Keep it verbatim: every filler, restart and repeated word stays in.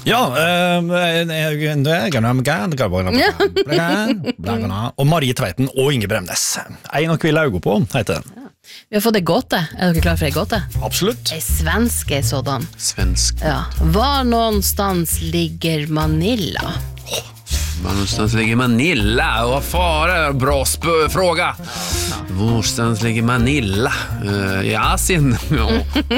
Ja, og Marie Tveiten og Inge Bremnes. En og kvile øyne på, heter den. Ja. Vi har fått en gåte. Er dere klar for en gåte? Absolutt. En svenske sådan. Svensk. Ja. Var någonstans ligger Manila? Var någonstans ligger Manila? Vad fara, bra sp- fråga. Var någonstans ligger Manila? Uh, I Asien? Ja.